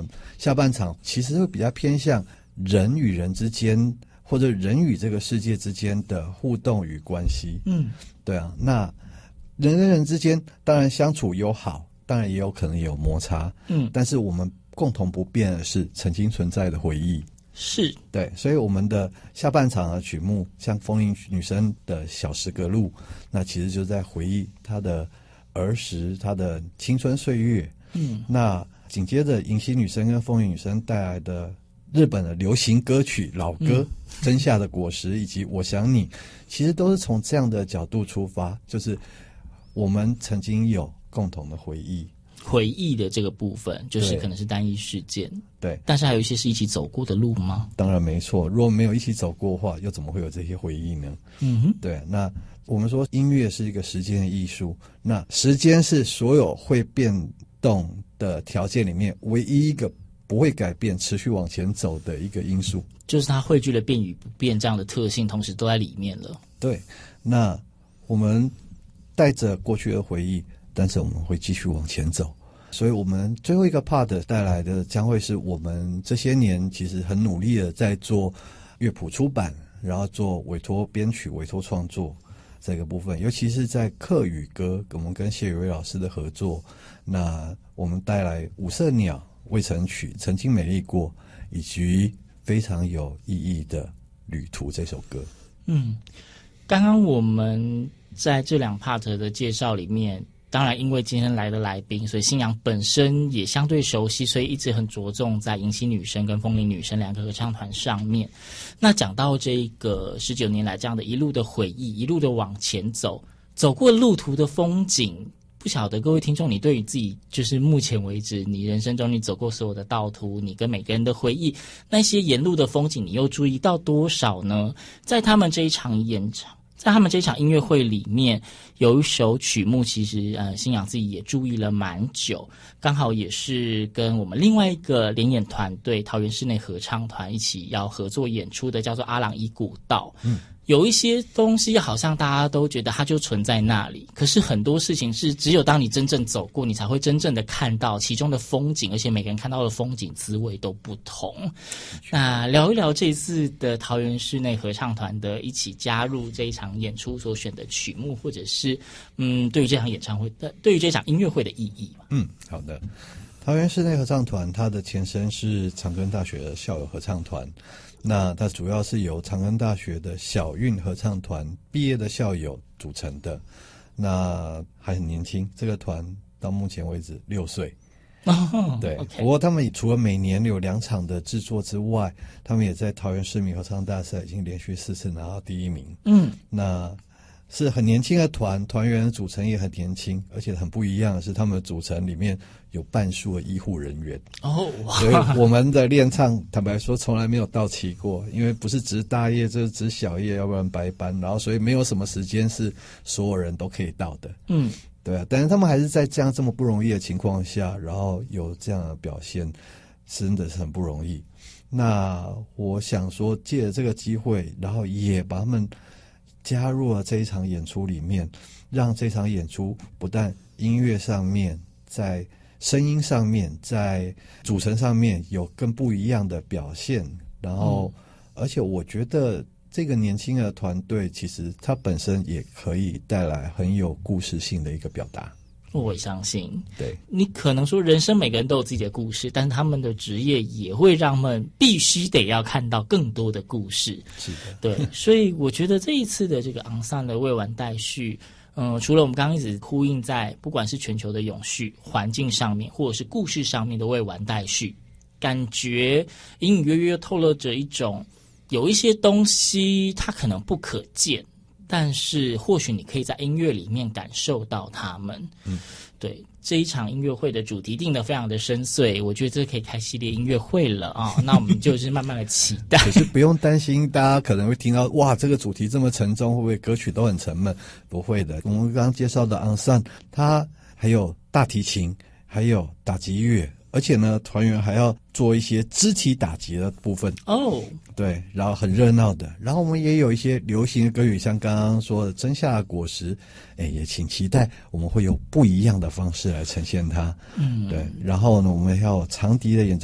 下半场其实会比较偏向人与人之间，或者人与这个世界之间的互动与关系。对啊，那人跟人之间当然相处有好，当然也有可能有摩擦。但是我们共同不变的是曾经存在的回忆。 是， 对，所以我们的下半场的曲目，像风铃女生的小十个路，那其实就在回忆她的儿时，她的青春岁月。那紧接着迎曦女生跟风铃女生带来的日本的流行歌曲老歌《真夏的果实》以及《我想你》，其实都是从这样的角度出发，就是我们曾经有共同的回忆。 回忆的这个部分，就是可能是单一事件， 对， 但是还有一些是一起走过的路吗？ 当然没错，如果没有一起走过的话，又怎么会有这些回忆呢？对，那我们说音乐是一个时间的艺术，那时间是所有会变动的条件里面唯一一个不会改变、持续往前走的一个因素， 就是它汇聚了变与不变这样的特性，同时都在里面了。 对，那我们带着过去的回忆，但是我们会继续往前走。所以我们最后一个 part 带来的将会是我们这些年其实很努力的在做乐谱出版，然后做委托编曲、委托创作这个部分，尤其是在客语歌，我们跟谢宇威老师的合作，那我们带来五色鸟、未曾曲、曾经美丽过，以及非常有意义的旅途这首歌。 刚刚我们在这两 part 的介绍里面，当然因为今天来的来宾，所以信仰本身也相对熟悉，所以一直很着重在迎曦女生跟风铃女生两个合唱团上面。那讲到这个19年来这样的一路的回忆，一路的往前走，走过路途的风景，不晓得各位听众，你对于自己就是目前为止你人生中你走过所有的道途，你跟每个人的回忆，那些沿路的风景，你又注意到多少呢？在他们这一场音乐会里面，有一首曲目，其实信仰自己也注意了蛮久，刚好也是跟我们另外一个联演团队桃园室内合唱团一起要合作演出的，叫做阿朗伊古道。有一些东西好像大家都觉得它就存在那里，可是很多事情是只有当你真正走过，你才会真正的看到其中的风景，而且每个人看到的风景滋味都不同。那聊一聊这次的桃园室内合唱团的一起加入这一场演出所选的曲目，或者是对于这场演唱会的，对于这场音乐会的意义。 好的。桃园室内合唱团它的前身是长庚大学的校友合唱团，那它主要是由长庚大学的小韵合唱团毕业的校友组成的，那还很年轻，这个团到目前为止6岁。对，不过他们除了每年有2场的制作之外，他们也在桃园市民合唱大赛已经连续4次拿到第1名。那是很年轻的团员的组成也很年轻，而且很不一样的是，他们的组成里面有半数的医护人员。所以我们的练唱坦白说从来没有到齐过，因为不是值大夜就是值小夜，要不然白班，然后所以没有什么时间是所有人都可以到的。对啊，但是他们还是在这么不容易的情况下，然后有这样的表现，真的是很不容易。那我想说借着这个机会，然后也把他们加入了这一场演出里面，让这场演出不但音乐上面，在声音上面，在组成上面有更不一样的表现，然后而且我觉得这个年轻的团队其实它本身也可以带来很有故事性的一个表达。 我相信， 对， 你可能说人生每个人都有自己的故事，但他们的职业也会让他们必须得要看到更多的故事。 是的， 对，所以我觉得这一次的这个昂桑的未完待续，除了我们刚刚一直呼应在不管是全球的永续、环境上面，或者是故事上面的未完待续，感觉隐隐约约透露着一种有一些东西它可能不可见，但是或许你可以在音乐里面感受到它们。对，这一场音乐会的主题定得非常的深邃，我觉得这可以开系列音乐会了啊。那我们就是慢慢的期待。 可是不用担心，大家可能会听到哇，这个主题这么沉重，会不会歌曲都很沉闷？不会的，我们刚刚介绍的昂桑，它还有大提琴，还有打击乐。而且呢，团员还要做一些肢体打击的部分对，然后很热闹的。然后我们也有一些流行的歌曲，像刚刚说的《真夏的果实》，也请期待我们会有不一样的方式来呈现它。对，然后呢，我们还有长笛的演奏。